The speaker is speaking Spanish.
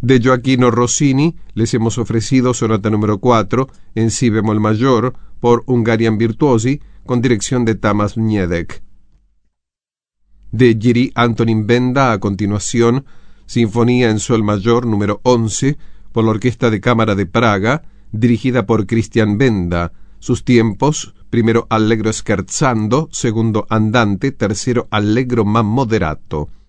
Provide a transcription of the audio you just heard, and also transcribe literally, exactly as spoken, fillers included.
De Gioachino Rossini les hemos ofrecido sonata número cuatro en si bemol mayor por Hungarian Virtuosi con dirección de Tamas Niedek. De Jiří Antonín Benda a continuación, Sinfonía en sol mayor número once por la Orquesta de Cámara de Praga, dirigida por Christian Benda. Sus tiempos: primero allegro scherzando, segundo andante, tercero allegro ma moderato.